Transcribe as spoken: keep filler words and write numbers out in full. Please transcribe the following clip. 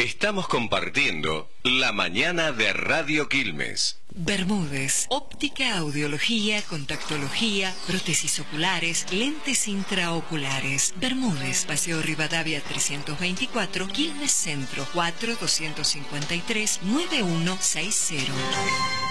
Estamos compartiendo la mañana de Radio Quilmes. Bermúdez, óptica, audiología, contactología, prótesis oculares, lentes intraoculares. Bermúdez, Paseo Rivadavia trescientos veinticuatro, Quilmes Centro, cuatro dos cinco tres, nueve uno seis cero.